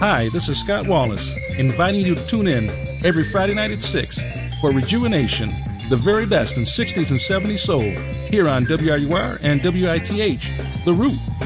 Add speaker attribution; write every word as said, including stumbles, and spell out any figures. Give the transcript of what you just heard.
Speaker 1: Hi, this is Scott Wallace, inviting you to tune in every Friday night at six for Rejuvenation, the very best in sixties and seventies soul, here on W R U R and W I T H, The Root.